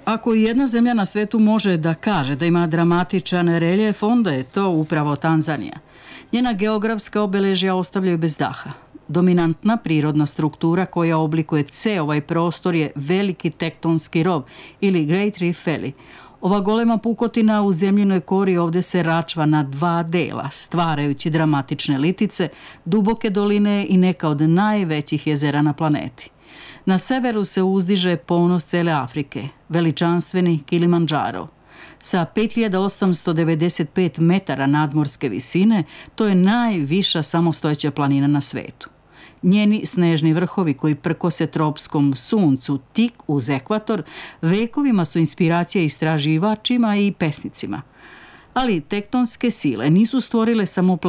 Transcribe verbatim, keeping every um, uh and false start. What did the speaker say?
Ako i jedna zemlja na svetu može da kaže da ima dramatičan reljef, onda je to upravo Tanzanija. Njena geografska obeležja ostavljaju bez daha. Dominantna prirodna struktura koja oblikuje ceo ovaj prostor je veliki tektonski rov ili Great Rift Valley. Ova golema pukotina u zemljinoj kori ovdje se račva na dva dela, stvarajući dramatične litice, duboke doline i neka od najvećih jezera na planeti. Na severu se uzdiže ponos cele Afrike, veličanstveni Kilimandžaro. Sa pet hiljada osamsto devedeset pet metara nadmorske visine, to je najviša samostojeća planina na svetu. Njeni snežni vrhovi koji prkose tropskom suncu tik uz ekvator vekovima su inspiracija istraživačima i pesnicima. Ali tektonske sile nisu stvorile samo